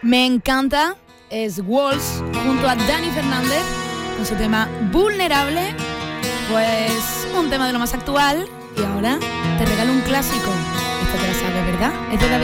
Me encanta, es Walls junto a Dani Fernández con su tema Vulnerable, pues un tema de lo más actual. Y ahora te regalo un clásico. Esto te lo sabes, ¿verdad? Es de David